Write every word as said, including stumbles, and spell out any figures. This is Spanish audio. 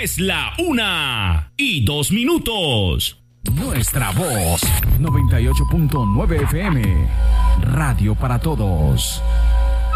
Es la una y dos minutos. Nuestra voz, noventa y ocho punto nueve F M, radio para todos.